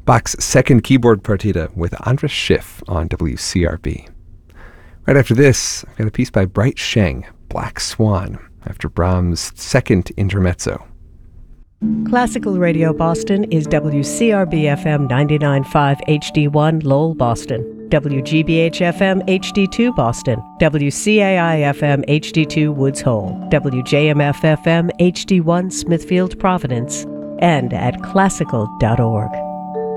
Bach's second keyboard partita with Andras Schiff on WCRB. Right after this, I've got a piece by Bright Sheng, Black Swan, after Brahms' second intermezzo. Classical Radio Boston is WCRB-FM 99.5 HD1 Lowell, Boston, WGBH-FM HD2 Boston, WCAI-FM HD2 Woods Hole, WJMF-FM HD1 Smithfield, Providence, and at classical.org.